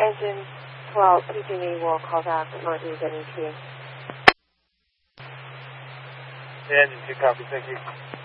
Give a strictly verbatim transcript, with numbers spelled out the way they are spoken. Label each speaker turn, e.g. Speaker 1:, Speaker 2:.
Speaker 1: Engine twelve, P G E will call back at Northeast N E T.
Speaker 2: Yeah, Engine two, copy, thank you.